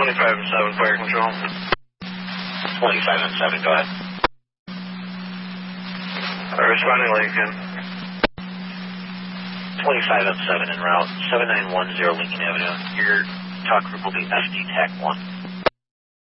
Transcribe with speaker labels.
Speaker 1: 25 and 7, fire control.
Speaker 2: 25 and 7, go ahead.
Speaker 1: Responding Lincoln.
Speaker 2: 25 and 7 en route, 7910 Lincoln Avenue. Your talk group will be SD TAC 1.